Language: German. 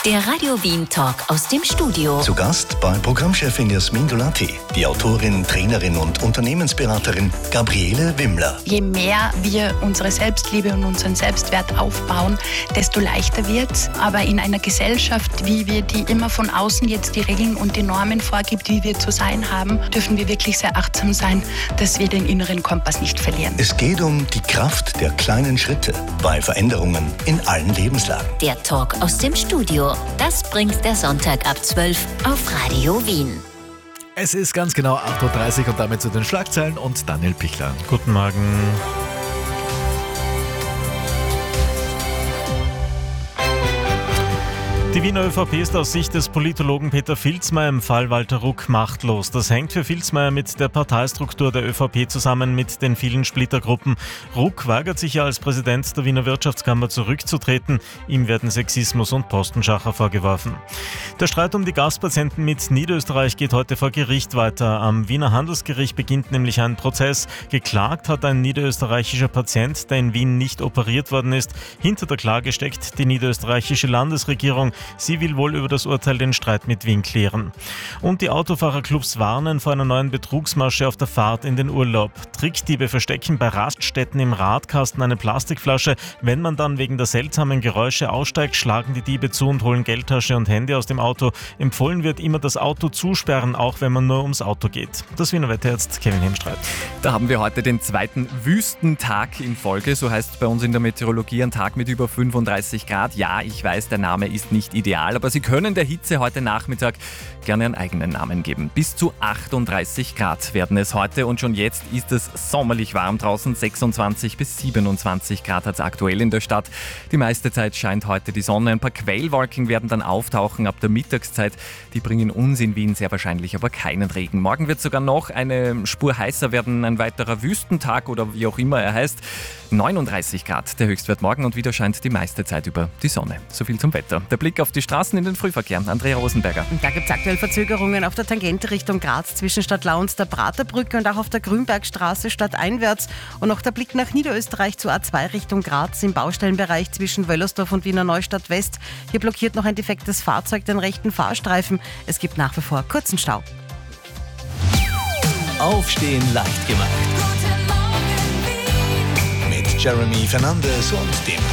Der Radio Wien Talk aus dem Studio. Zu Gast bei Programmchefin Jasmin Dolati, die Autorin, Trainerin und Unternehmensberaterin Gabriele Wimmler. Je mehr wir unsere Selbstliebe und unseren Selbstwert aufbauen, desto leichter wird's. Aber in einer Gesellschaft, wie wir die immer von außen jetzt die Regeln und die Normen vorgibt, wie wir zu sein haben, dürfen wir wirklich sehr achtsam sein, dass wir den inneren Kompass nicht verlieren. Es geht um die Kraft der kleinen Schritte bei Veränderungen in allen Lebenslagen. Der Talk aus dem Studio. Das bringt der Sonntag ab 12 auf Radio Wien. Es ist ganz genau 8.30 Uhr und damit zu den Schlagzeilen und Daniel Pichler. Guten Morgen. Die Wiener ÖVP ist aus Sicht des Politologen Peter Filzmaier im Fall Walter Ruck machtlos. Das hängt für Filzmaier mit der Parteistruktur der ÖVP zusammen mit den vielen Splittergruppen. Ruck weigert sich ja als Präsident der Wiener Wirtschaftskammer zurückzutreten. Ihm werden Sexismus und Postenschacher vorgeworfen. Der Streit um die Gaspatienten mit Niederösterreich geht heute vor Gericht weiter. Am Wiener Handelsgericht beginnt nämlich ein Prozess. Geklagt hat ein niederösterreichischer Patient, der in Wien nicht operiert worden ist. Hinter der Klage steckt die niederösterreichische Landesregierung. Sie will wohl über das Urteil den Streit mit Wien klären. Und die Autofahrerclubs warnen vor einer neuen Betrugsmasche auf der Fahrt in den Urlaub. Trickdiebe verstecken bei Raststätten im Radkasten eine Plastikflasche. Wenn man dann wegen der seltsamen Geräusche aussteigt, schlagen die Diebe zu und holen Geldtasche und Handy aus dem Auto. Empfohlen wird immer das Auto zusperren, auch wenn man nur ums Auto geht. Das Wiener Wetter jetzt, Kevin Hemstreit. Da haben wir heute den zweiten Wüstentag in Folge. So heißt es bei uns in der Meteorologie ein Tag mit über 35 Grad. Ja, ich weiß, der Name ist nicht ideal, aber Sie können der Hitze heute Nachmittag gerne einen eigenen Namen geben. Bis zu 38 Grad werden es heute und schon jetzt ist es sommerlich warm draußen. 26 bis 27 Grad hat es aktuell in der Stadt. Die meiste Zeit scheint heute die Sonne. Ein paar Quellwolken werden dann auftauchen ab der Mittagszeit. Die bringen uns in Wien sehr wahrscheinlich aber keinen Regen. Morgen wird sogar noch eine Spur heißer werden, ein weiterer Wüstentag oder wie auch immer er heißt. 39 Grad der Höchstwert morgen und wieder scheint die meiste Zeit über die Sonne. So viel zum Wetter. Der Blick auf die Straßen in den Frühverkehr. Andrea Rosenberger. Da gibt es aktuell Verzögerungen auf der Tangente Richtung Graz zwischen Stadtlau und der Praterbrücke und auch auf der Grünbergstraße stadteinwärts. Und noch der Blick nach Niederösterreich zur A2 Richtung Graz im Baustellenbereich zwischen Wöllersdorf und Wiener Neustadt West. Hier blockiert noch ein defektes Fahrzeug den rechten Fahrstreifen. Es gibt nach wie vor kurzen Stau. Aufstehen leicht gemacht. Mit Jeremy Fernandes und dem